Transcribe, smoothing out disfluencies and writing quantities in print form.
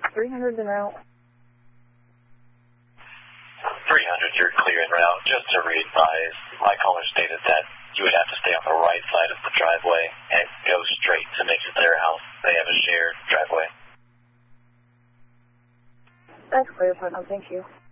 300's en route. 300, you're clear en route. Just to re-advise, my caller stated that you would have to stay on the right side of the driveway and go straight to make it their house. They have a shared driveway. That's clear, Putnam. Thank you.